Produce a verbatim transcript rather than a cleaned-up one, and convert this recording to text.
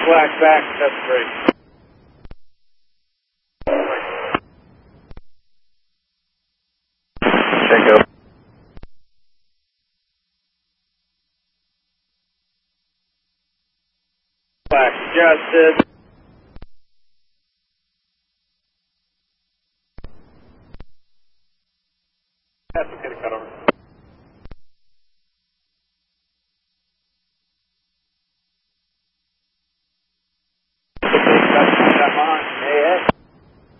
Black back, that's great. Check out. Black, adjusted.